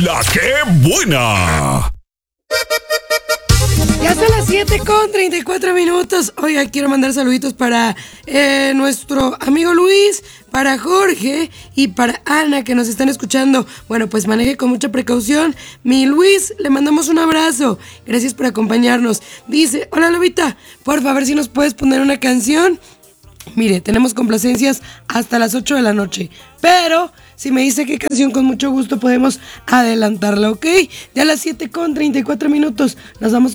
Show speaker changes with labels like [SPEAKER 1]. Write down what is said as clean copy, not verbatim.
[SPEAKER 1] La que buena.
[SPEAKER 2] Ya son las 7:34. Oiga, quiero mandar saluditos para nuestro amigo Luis, para Jorge y para Ana, que nos están escuchando. Bueno, pues maneje con mucha precaución. Mi Luis, le mandamos un abrazo. Gracias por acompañarnos. Dice, hola Lobita, por favor, si nos puedes poner una canción. Mire, tenemos complacencias hasta las 8 de la noche, pero si me dice qué canción, con mucho gusto podemos adelantarla, ¿ok? Ya a las 7:34, nos vamos